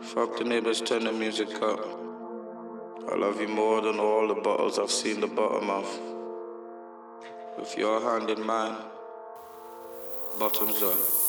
Fuck the neighbors, turn the music up. I love you more than all the bottles I've seen the bottom of. With your hand in mine, bottoms up.